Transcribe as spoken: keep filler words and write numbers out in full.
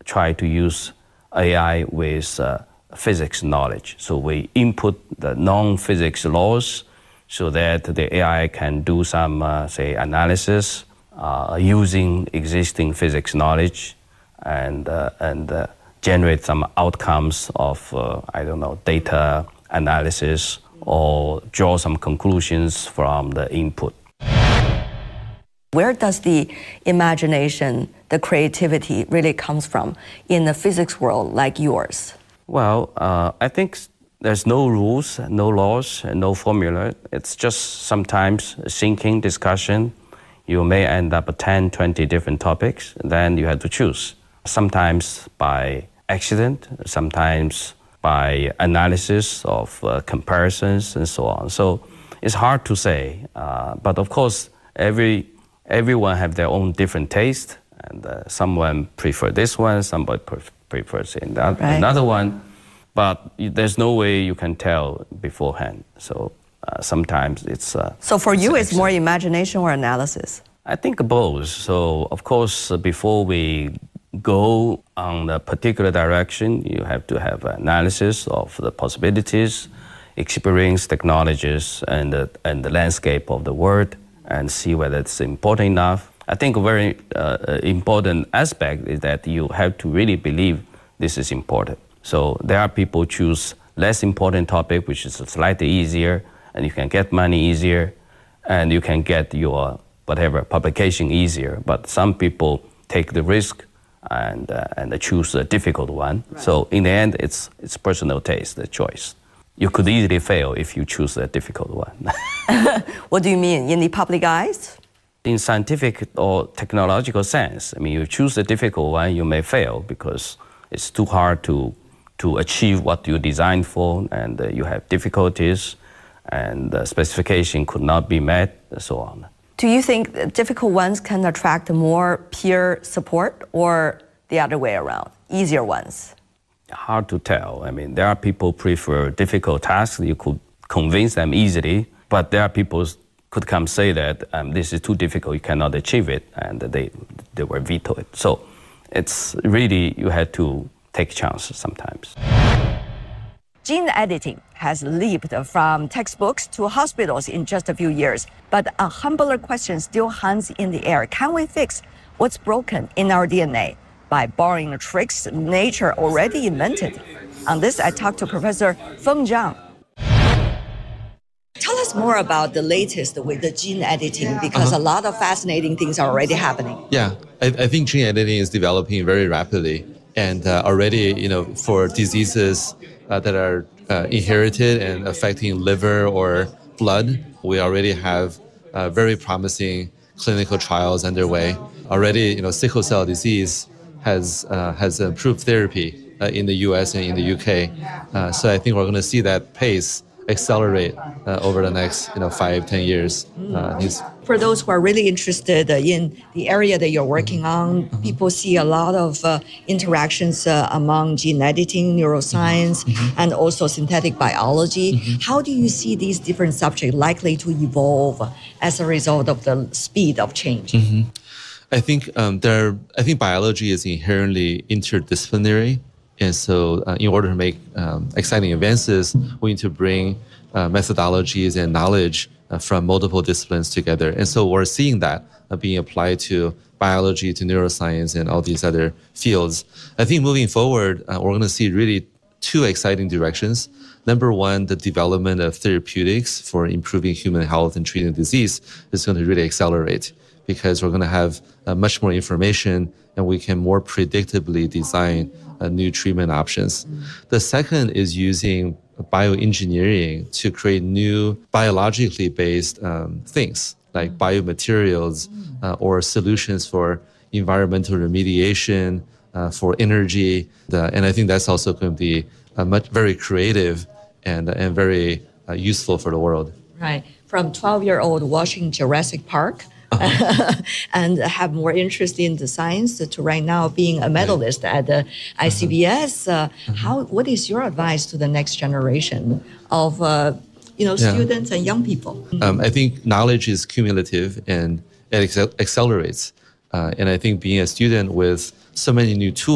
try to use A I with uh, physics knowledge. So we input the non-physics laws so that the A I can do some, uh, say, analysis uh, using existing physics knowledge and, uh, and uh, generate some outcomes of, uh, I don't know, data analysis or draw some conclusions from the input. Where does the imagination, the creativity really comes from in the physics world like yours? Well, uh, I think there's no rules, no laws, no formula. It's just sometimes a thinking, discussion. You may end up with ten, twenty different topics, then you have to choose. Sometimes by accident, sometimes by analysis of uh, comparisons and so on. So it's hard to say, uh, but of course, every everyone have their own different taste, and uh, someone prefer this one, somebody pref prefers that, right. another one, but there's no way you can tell beforehand. So uh, sometimes it's... Uh, so for it's you, it's more imagination or analysis? I think both. So of course, before we go on a particular direction, you have to have analysis of the possibilities, experience technologies, and the, and the landscape of the world, and see whether it's important enough. I think a very uh, important aspect is that you have to really believe this is important. So there are people who choose less important topic, which is slightly easier, and you can get money easier, and you can get your whatever publication easier. But some people take the risk and uh, and choose a difficult one. Right. So in the end, it's it's personal taste, the choice. You could easily fail if you choose a difficult one. What do you mean, in the public eyes? In scientific or technological sense, I mean, you choose a difficult one, you may fail because it's too hard to, to achieve what you designed for, and uh, you have difficulties, and the specification could not be met, and so on. Do you think that difficult ones can attract more peer support, or the other way around, easier ones? Hard to tell. I mean, there are people who prefer difficult tasks. You could convince them easily, but there are people who could come say that um, this is too difficult, you cannot achieve it, and they, they will veto it. So it's really, you have to take chances sometimes. Gene editing has leaped from textbooks to hospitals in just a few years, but a humbler question still hangs in the air. Can we fix what's broken in our D N A by borrowing tricks nature already invented? On this, I talked to Professor Feng Zhang. Tell us more about the latest with the gene editing, because uh-huh. a lot of fascinating things are already happening. Yeah, I, I think gene editing is developing very rapidly, and uh, already, you know, for diseases uh, that are uh, inherited and affecting liver or blood, we already have uh, very promising clinical trials underway. Already, you know, sickle cell disease has uh, has approved therapy uh, in the U S and in the U K. Uh, so I think we're going to see that pace accelerate uh, over the next, you know, five, ten years. Uh, For those who are really interested in the area that you're working on, mm-hmm. people see a lot of uh, interactions uh, among gene editing, neuroscience, mm-hmm. and also synthetic biology. Mm-hmm. How do you see these different subjects likely to evolve as a result of the speed of change? Mm-hmm. I think um, there. I think biology is inherently interdisciplinary. And so uh, in order to make um, exciting advances, we need to bring uh, methodologies and knowledge uh, from multiple disciplines together. And so we're seeing that uh, being applied to biology, to neuroscience, and all these other fields. I think moving forward, uh, we're going to see really two exciting directions. Number one, the development of therapeutics for improving human health and treating disease is going to really accelerate, because we're going to have uh, much more information and we can more predictably design uh, new treatment options. Mm. The second is using bioengineering to create new biologically based um, things like mm. biomaterials uh, or solutions for environmental remediation, uh, for energy. Uh, and I think that's also going to be uh, much very creative and, and very uh, useful for the world. Right. From twelve-year-old watching Jurassic Park, Uh-huh. and have more interest in the science to right now being a medalist at the I C B S. Uh, uh-huh. How? What is your advice to the next generation of uh, you know yeah. students and young people? Um, I think knowledge is cumulative and it accelerates, uh, and I think being a student with so many new tools